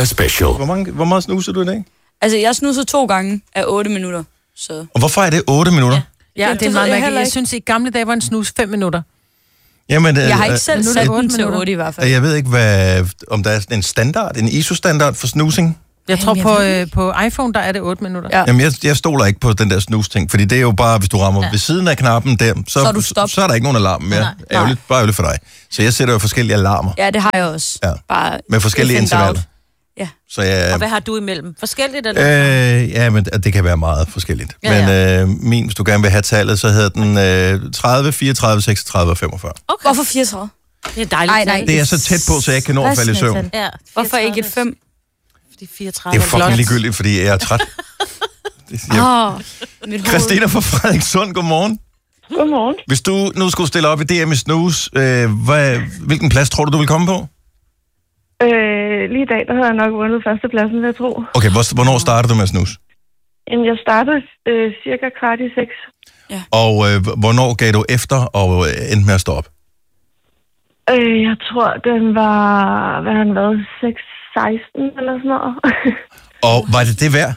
Gonova Special. Hvor meget snuser du i dag? Altså, jeg snusede 2 gange af 8 minutter. Så. Og hvorfor er det 8 minutter? Ja, det er meget mærkeligt. Jeg synes, i gamle dage var en snus 5 minutter. Jamen, jeg har ikke selv sat den til 8 i hvert fald. Jeg ved ikke, om der er en standard, en ISO-standard for snusing. Jeg tror på iPhone, der er det 8 minutter. Ja. Jamen, jeg stoler ikke på den der snus-ting, fordi det er jo bare, hvis du rammer ved siden af knappen der, så er der ikke nogen alarm mere. Bare ærgerligt for dig. Så jeg sætter jo forskellige alarmer. Ja, det har jeg også. Ja. Bare med forskellige intervaller. Ja. Så og hvad har du imellem? Forskelligt eller? Ja, men det kan være meget forskelligt. Ja. Men min, hvis du gerne vil have tallet, så hedder den 30, 34, 36 og 45. Okay. Hvorfor 34? Det er dejligt. Nej. Det er så tæt på, så jeg ikke kan nå at falde i søvn. Ja, hvorfor ikke et 5? Fordi 34 det er fucking ligegyldigt, fordi jeg er træt. Christina fra Frederikssund, godmorgen. Godmorgen. Hvis du nu skulle stille op i DM i snus, hvilken plads tror du vil komme på? Lige i dag, der havde jeg nok vundet førstepladsen, vil jeg tro. Okay, hvornår startede du med at snus? Jamen, jeg startede cirka 5:15. Ja. Og hvornår gav du efter og endte med at stå op? Jeg tror, den var, hvad har den været, 6:16 eller sådan noget. Og var det værd?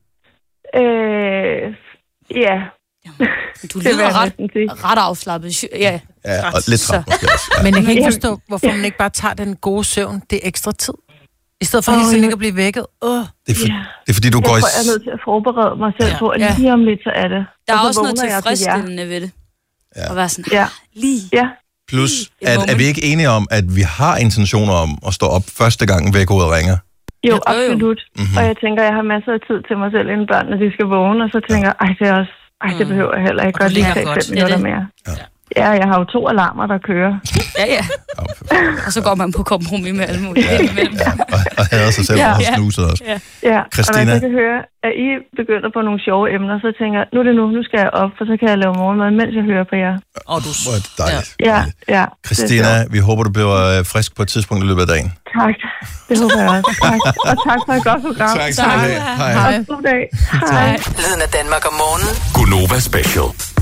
Ja. Du lyder ret afslappet. Ja, og lidt træt måske også. Ja. Men jeg kan ikke forstå, hvorfor man ikke bare tager den gode søvn. Det er ekstra tid. I stedet for hele tiden ikke at blive vækket. Det er fordi, du går i... Jeg er nødt til at forberede mig selv på, at lige om lidt, så er det. Der er også noget tilfredsstillende ved det. Ja. At være sådan, lige. Ja. Plus, er vi ikke enige om, at vi har intentioner om at stå op første gang ved at gå ud og ringe? Jo, absolut. Og jeg tænker, jeg har masser af tid til mig selv, inden børnene de skal vågne, og så tænker jeg, det er også... det behøver jeg heller ikke. Godt lige tage 5 minutter mere. Ja, jeg har jo 2 alarmer, der kører. Ja. Og så går man på kompromis med alle mulige imellem. Og hader sig selv og snuser også. Ja, Christina? og når jeg kan høre, at I begynder på nogle sjove emner, så tænker jeg, nu skal jeg op, for så kan jeg lave morgenmad, mens jeg hører på jer. Du er dejligt. Ja. Christina, vi håber, du bliver frisk på et tidspunkt i løbet af dagen. Tak. Det håber jeg også. Tak. Og tak for et godt program. Tak. Hej. Og god dag. Hej. Lyden af Danmark om morgenen. Gonova Special.